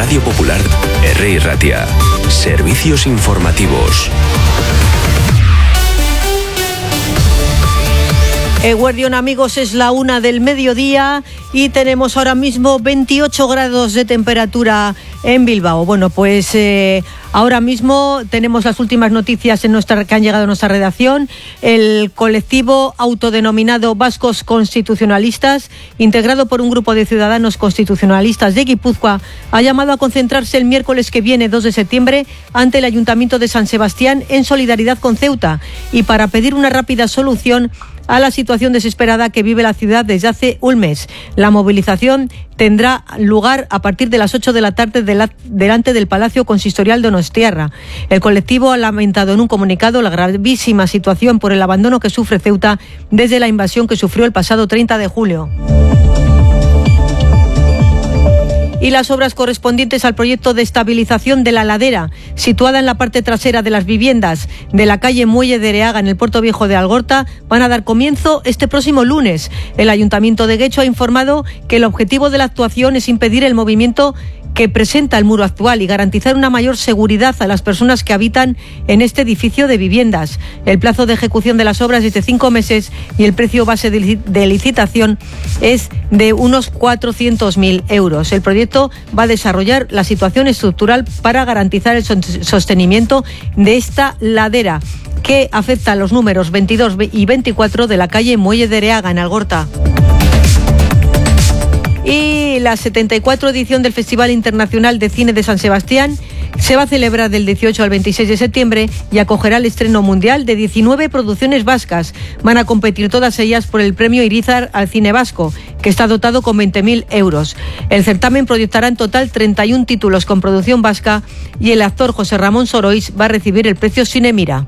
Radio Popular, Herri Ratia. Servicios informativos. Eguerdión, amigos, es la 1 del mediodía y tenemos ahora mismo 28 grados de temperatura en Bilbao. Bueno, pues ahora mismo tenemos las últimas noticias que han llegado a nuestra redacción. El colectivo autodenominado Vascos Constitucionalistas, integrado por un grupo de ciudadanos constitucionalistas de Guipúzcoa, ha llamado a concentrarse el miércoles que viene, 2 de septiembre, ante el Ayuntamiento de San Sebastián en solidaridad con Ceuta y para pedir una rápida solución a la situación desesperada que vive la ciudad desde hace un mes. La movilización tendrá lugar a partir de las 8 de la tarde delante del Palacio Consistorial Donostiarra. El colectivo ha lamentado en un comunicado la gravísima situación por el abandono que sufre Ceuta desde la invasión que sufrió el pasado 30 de julio. Y las obras correspondientes al proyecto de estabilización de la ladera, situada en la parte trasera de las viviendas de la calle Muelle de Ereaga, en el Puerto Viejo de Algorta, van a dar comienzo este próximo lunes. El Ayuntamiento de Guecho ha informado que el objetivo de la actuación es impedir el movimiento que presenta el muro actual y garantizar una mayor seguridad a las personas que habitan en este edificio de viviendas. El plazo de ejecución de las obras es de 5 meses y el precio base de licitación es de unos 400.000 euros. El proyecto va a desarrollar la situación estructural para garantizar el sostenimiento de esta ladera, que afecta a los números 22 y 24 de la calle Muelle de Ereaga, en Algorta. Y la 74 edición del Festival Internacional de Cine de San Sebastián se va a celebrar del 18 al 26 de septiembre y acogerá el estreno mundial de 19 producciones vascas. Van a competir todas ellas por el premio Irizar al cine vasco, que está dotado con 20.000 euros. El certamen proyectará en total 31 títulos con producción vasca y el actor José Ramón Sorois va a recibir el premio Cinemira.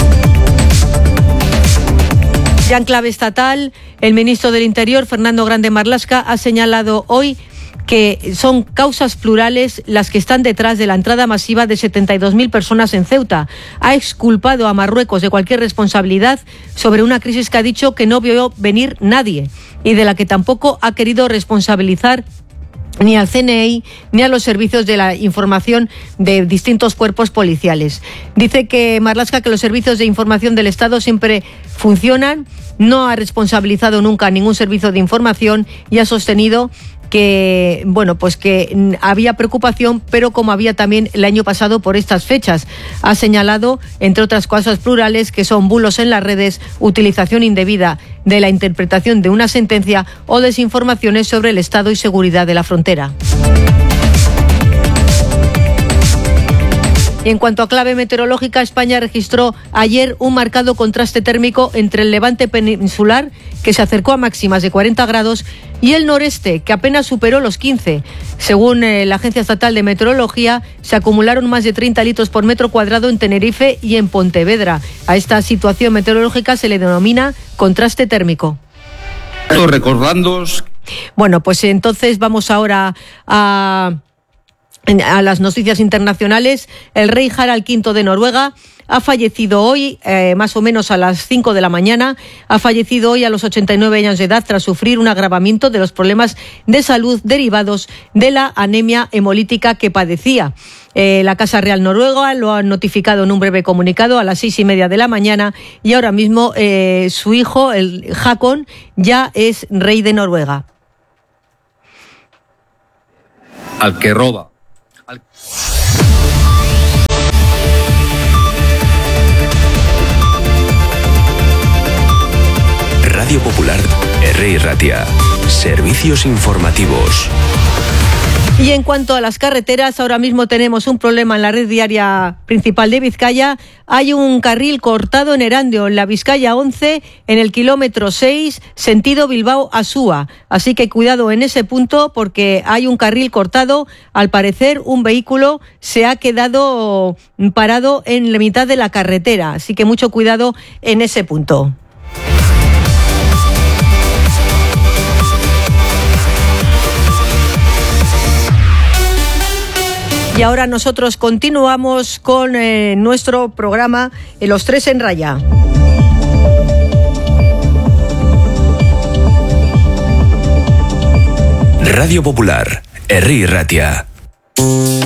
Ya en clave estatal, el ministro del Interior, Fernando Grande Marlaska, ha señalado hoy que son causas plurales las que están detrás de la entrada masiva de 72.000 personas en Ceuta. Ha exculpado a Marruecos de cualquier responsabilidad sobre una crisis que ha dicho que no vio venir nadie y de la que tampoco ha querido responsabilizar ni al CNI ni a los servicios de la información de distintos cuerpos policiales. Dice que Marlaska que los servicios de información del Estado siempre funcionan, no ha responsabilizado nunca a ningún servicio de información y ha sostenido que, bueno, pues que había preocupación, pero como había también el año pasado por estas fechas. Ha señalado, entre otras cosas plurales, que son bulos en las redes, utilización indebida de la interpretación de una sentencia o desinformaciones sobre el estado y seguridad de la frontera. Y en cuanto a clave meteorológica, España registró ayer un marcado contraste térmico entre el levante peninsular, que se acercó a máximas de 40 grados, y el noreste, que apenas superó los 15. Según la Agencia Estatal de Meteorología, se acumularon más de 30 litros por metro cuadrado en Tenerife y en Pontevedra. A esta situación meteorológica se le denomina contraste térmico. Recordándoos. Bueno, pues entonces vamos ahora a las noticias internacionales. El rey Harald V de Noruega ha fallecido hoy, más o menos a las 5 de la mañana, ha fallecido hoy a los 89 años de edad tras sufrir un agravamiento de los problemas de salud derivados de la anemia hemolítica que padecía. La Casa Real Noruega lo ha notificado en un breve comunicado a las 6:30 de la mañana y ahora mismo su hijo, el Håkon, ya es rey de Noruega. Al que roba. Radio Popular, Herri Ratia. Servicios informativos. Y en cuanto a las carreteras, ahora mismo tenemos un problema en la red viaria principal de Vizcaya. Hay un carril cortado en Erandio, en la Vizcaya 11, en el kilómetro 6, sentido Bilbao-Asúa. Así que cuidado en ese punto porque hay un carril cortado. Al parecer, un vehículo se ha quedado parado en la mitad de la carretera. Así que mucho cuidado en ese punto. Y ahora nosotros continuamos con nuestro programa Los Tres en Raya. Radio Popular, Herri Ratia.